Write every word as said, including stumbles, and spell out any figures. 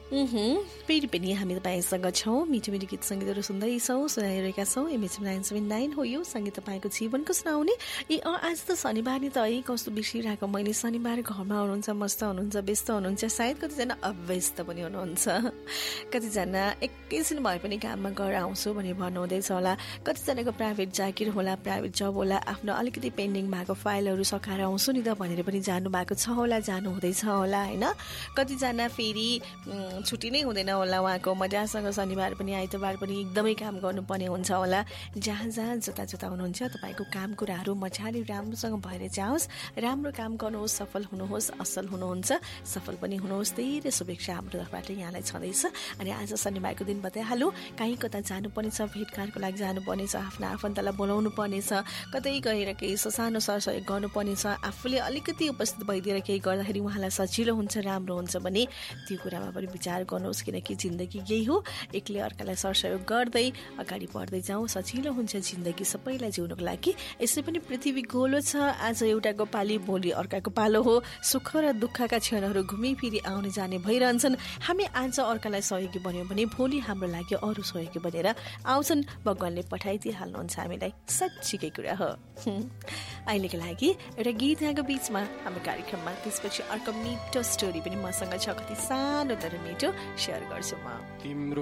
फेरि पनि हामी तपाईँसँग छौँ, मिठो मिठो गीत सङ्गीतहरू सुन्दैछौँ, सुनाइरहेका छौँ। एमएचएम नाइन सेभेन नाइन हो यो सङ्गीत तपाईँको जीवनको सुनाउने। ए अँ आज त शनिबार नि त है, कस्तो बिर्सिरहेको मैले। शनिबार घरमा हुनुहुन्छ, मस्त हुनुहुन्छ, व्यस्त हुनुहुन्छ, सायद कतिजना अव्यस्त पनि हुनुहुन्छ, कतिजना एकैछिन भए पनि काममा गएर आउँछु भनेर भन्नुहुँदैछ होला, कतिजनाको प्राइभेट जागिर होला, प्राइभेट जब होला, आफ्नो अलिकति पेन्डिङ भएको फाइलहरू सकाएर आउँछु नि त भनेर पनि जानु भएको छ होला, जानु हुँदैछ होला होइन। कतिजना फेरि छुट्टी नै हुँदैन होला उहाँको, मजासँग शनिबार पनि आइतबार पनि एकदमै काम गर्नुपर्ने हुन्छ होला। जहाँ जहाँ जता जता हुनुहुन्छ तपाईँको काम कुराहरू मजाले राम्रोसँग भएर जाओस्, राम्रो काम गर्नुहोस्, सफल हुनुहोस्, असल हुनुहुन्छ, सफल पनि हुनुहोस्, धेरै शुभेच्छा हाम्रो तर्फबाट यहाँलाई छँदैछ। अनि आज शनिबारको दिन बताइहालौँ, कहीँ कता जानुपर्ने छ, भेटघाटको लागि जानुपर्ने छ, आफ्नो आफन्तलाई बोलाउनु पर्ने छ, कतै गएर केही ससानो सरसहयोग गर्नुपर्ने छ, आफूले अलिकति उपस्थित भइदिएर केही गर्दाखेरि उहाँलाई सजिलो हुन्छ, राम्रो हुन्छ भने त्यो कुरामा पनि विचार गर्नुहोस्, किनकि जिन्दगी यही हो, एकले अर्कालाई सरसहयोग गर्दै अगाडि बढ्दै जाउँ, सजिलो हुन्छ जिन्दगी सबैलाई जिउनको लागि। यसै पनि पृथ्वी गोलो छ, आज एउटाको पाली भोलि अर्काको पालो हो, सुख र दुःखका क्षणहरू घुमिफिरी आउने जाने भइरहन्छन्। हामी आज अर्कालाई सहयोगी बन्यौँ भने भोलि हाम्रो लागि अरू सहयोगी बनेर आउँछन्, भगवानले पठाइदिइहाल्नुहुन्छ हामीलाई, साँच्चीकै कुरा हो। अहिलेको लागि एउटा गीत यहाँको बिचमा हाम्रो कार्यक्रममा, त्यसपछि अर्को मिठो स्टोरी पनि मसँग छ, कति सानो तर मिठो सेयर गर्छु म।